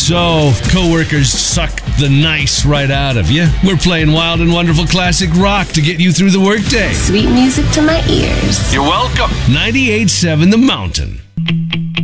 so coworkers suck the nice right out of you. We're playing wild and wonderful classic rock to get you through the workday. Sweet music to my ears. You're welcome. 98.7 The Mountain.